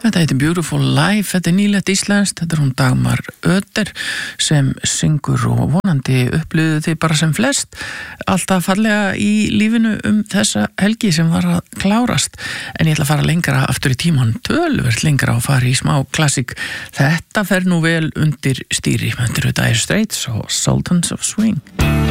Þetta heitir Beautiful Life, þetta nýlegt íslenskt, þetta hún Dagmar Öder sem syngur og vonandi upplifðu þið bara sem flest alltaf fallega í lífinu þessa helgi sem var að klárast. En ég ætla að fara lengra aftur í tíman, töluvert lengra og fara í smá klassik. Þetta fer nú vel undir stýri, þetta eru Dire Straits og Sultans of Swing.